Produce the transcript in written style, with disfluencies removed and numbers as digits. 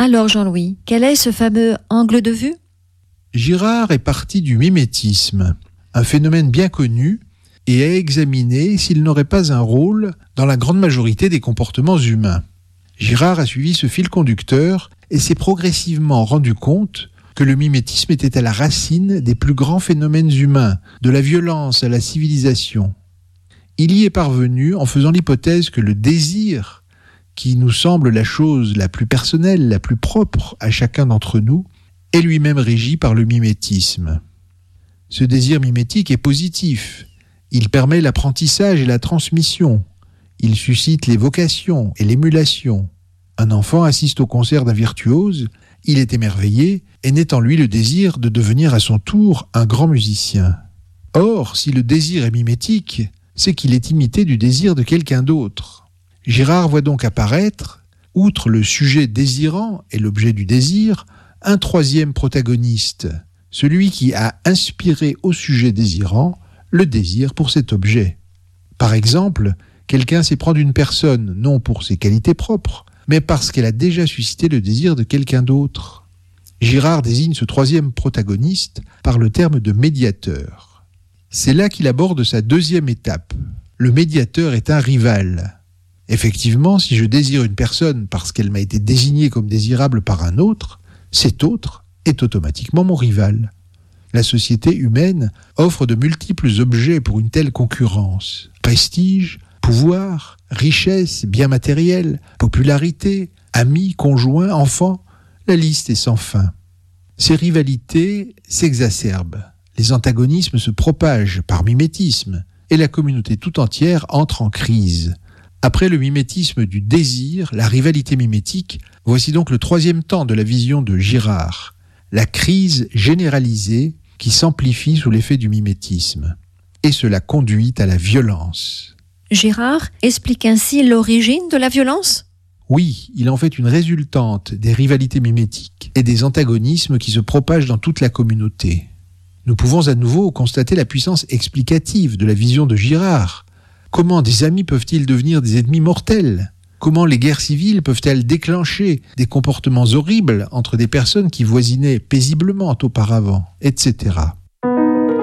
Alors Jean-Louis, quel est ce fameux angle de vue ? Girard est parti du mimétisme, un phénomène bien connu, et a examiné s'il n'aurait pas un rôle dans la grande majorité des comportements humains. Girard a suivi ce fil conducteur et s'est progressivement rendu compte que le mimétisme était à la racine des plus grands phénomènes humains, de la violence à la civilisation. Il y est parvenu en faisant l'hypothèse que le désir, qui nous semble la chose la plus personnelle, la plus propre à chacun d'entre nous, est lui-même régi par le mimétisme. Ce désir mimétique est positif. Il permet l'apprentissage et la transmission. Il suscite les vocations et l'émulation. Un enfant assiste au concert d'un virtuose, il est émerveillé et naît en lui le désir de devenir à son tour un grand musicien. Or, si le désir est mimétique, c'est qu'il est imité du désir de quelqu'un d'autre. Girard voit donc apparaître, outre le sujet désirant et l'objet du désir, un troisième protagoniste, celui qui a inspiré au sujet désirant le désir pour cet objet. Par exemple, quelqu'un s'éprend d'une personne, non pour ses qualités propres, mais parce qu'elle a déjà suscité le désir de quelqu'un d'autre. Girard désigne ce troisième protagoniste par le terme de médiateur. C'est là qu'il aborde sa deuxième étape. Le médiateur est un rival. Effectivement, si je désire une personne parce qu'elle m'a été désignée comme désirable par un autre, cet autre est automatiquement mon rival. La société humaine offre de multiples objets pour une telle concurrence. Prestige, pouvoir, richesse, biens matériels, popularité, amis, conjoints, enfants, la liste est sans fin. Ces rivalités s'exacerbent, les antagonismes se propagent par mimétisme et la communauté tout entière entre en crise. Après le mimétisme du désir, la rivalité mimétique, voici donc le troisième temps de la vision de Girard, la crise généralisée qui s'amplifie sous l'effet du mimétisme. Et cela conduit à la violence. Girard explique ainsi l'origine de la violence ? Oui, il en fait une résultante des rivalités mimétiques et des antagonismes qui se propagent dans toute la communauté. Nous pouvons à nouveau constater la puissance explicative de la vision de Girard. Comment des amis peuvent-ils devenir des ennemis mortels ? Comment les guerres civiles peuvent-elles déclencher des comportements horribles entre des personnes qui voisinaient paisiblement auparavant, etc.